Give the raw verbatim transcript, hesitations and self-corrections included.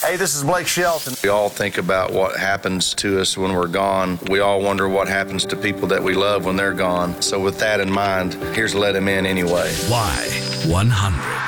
Hey, this is Blake Shelton. We all think about what happens to us when we're gone. We all wonder what happens to people that we love when they're gone. So with that in mind, here's Let Him In Anyway. Y one hundred.